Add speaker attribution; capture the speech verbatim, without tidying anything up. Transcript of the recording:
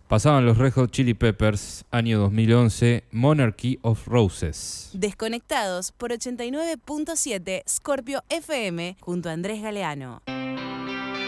Speaker 1: Pasaban los Red Hot Chili Peppers, año dos mil once, Monarchy of Roses.
Speaker 2: Desconectados por ochenta y nueve punto siete Scorpio F M junto a Andrés Galeano.